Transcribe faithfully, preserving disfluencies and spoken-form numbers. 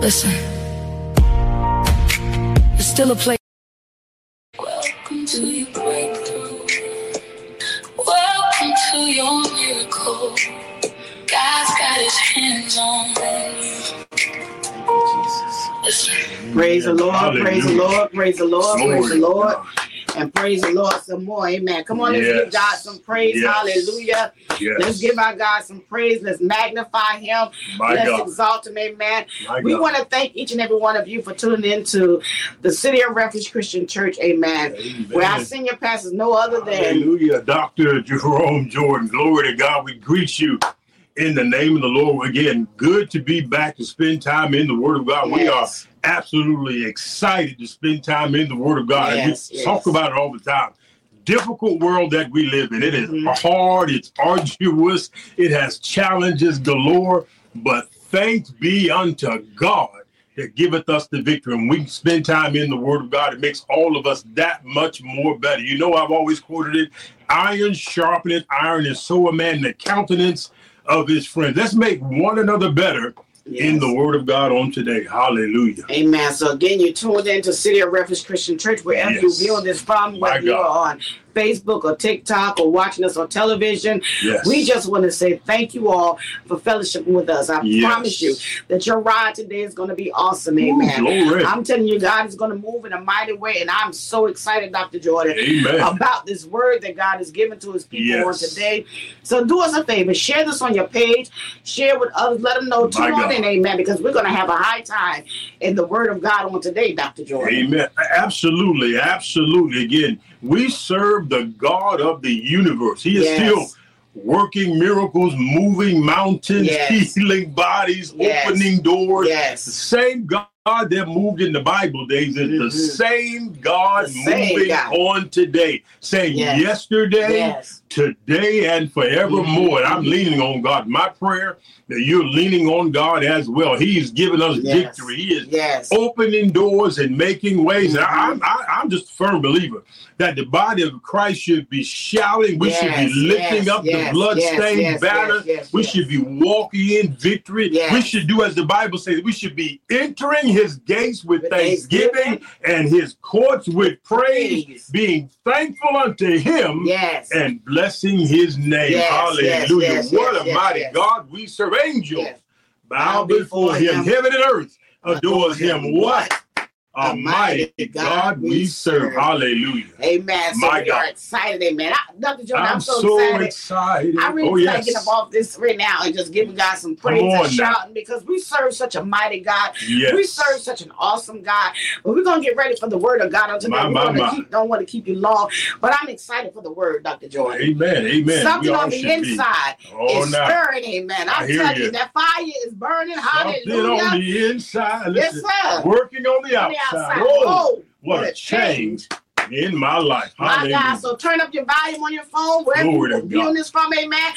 Listen, it's still a place. Welcome to your breakthrough. Welcome to your miracle. God's got his hands on you. Listen. Praise the Lord, Hallelujah. praise the Lord, praise the Lord, Glory praise the Lord. God. And praise the Lord some more. Amen. Come on, let's yes. give God some praise. Yes. Hallelujah. Yes. Let's give our God some praise. Let's magnify him. My let's God. exalt him. Amen. My we God. want to thank each and every one of you for tuning in to the City of Refuge Christian Church. Amen. Amen. Where our senior pastor is no other than Hallelujah. Doctor Jerome Jordan. Glory to God. We greet you in the name of the Lord. Again, good to be back to spend time in the Word of God. Yes. We are absolutely excited to spend time in the Word of God. Yes, and we yes. talk about it all the time. Difficult world that we live in. It is mm-hmm. hard. It's arduous. It has challenges galore. But thanks be unto God that giveth us the victory. And we spend time in the Word of God. It makes all of us that much more better. You know, I've always quoted it. Iron sharpeneth iron, and so a man the countenance of his friends. Let's make one another better. Yes. In the Word of God on today. Hallelujah. Amen. So again, you're tuned into City of Refuge Christian Church, wherever yes. you view this from, whether you're on Facebook or TikTok or watching us on television. Yes. We just want to say thank you all for fellowshipping with us. I yes. promise you that your ride today is going to be awesome. Amen. Ooh, I'm telling you, God is going to move in a mighty way, and I'm so excited, Doctor Jordan, Amen. about this word that God has given to his people yes. on today. So do us a favor, share this on your page, share with others, let them know, tune on in, amen, because we're going to have a high time in the Word of God on today, Doctor Jordan. Amen. Absolutely, absolutely. Again, we serve the God of the universe. He is yes. still working miracles, moving mountains, yes. healing bodies, yes. opening doors. Yes. The same God that moved in the Bible days is mm-hmm. the same God the same moving God. on today. Saying yes. yesterday, yes. today, and forevermore. Mm-hmm. And I'm leaning on God. My prayer that you're leaning on God as well. He's given us yes. victory. He is yes. opening doors and making ways. Mm-hmm. And I, I, I'm just a firm believer that the body of Christ should be shouting. We yes, should be lifting yes, up yes, the bloodstained yes, banner. Yes, yes, we yes. should be walking in victory. Yes. We should do as the Bible says. We should be entering his gates with, with thanksgiving, thanksgiving and his courts with praise, praise, being thankful unto him yes. and blessing his name. Yes, Hallelujah. Yes, yes, what yes, a yes, mighty yes. God we serve. Angels yes. bow before him. him. Heaven and earth adores him. What? A mighty God, God we serve. serve. Hallelujah. Amen. So My we God. are excited. Amen. I, Doctor Jordan, I'm, I'm so, so excited. excited. I really oh, yes. like getting off this right now and just giving God some praise and shouting because we serve such a mighty God. Yes. We serve such an awesome God. But we're going to get ready for the word of God on today. My, we my, my. Keep, don't want to keep you long, but I'm excited for the word, Doctor Jordan. Amen. Amen. Something on the inside oh, is now. stirring. Amen. I'm telling you, that fire is burning. Hallelujah. Something on the inside. Listen, yes, sir. Working on the outside. Outside. Oh, oh, what, what a change. change in my life. My God, so turn up your volume on your phone, wherever you're viewing this from, amen.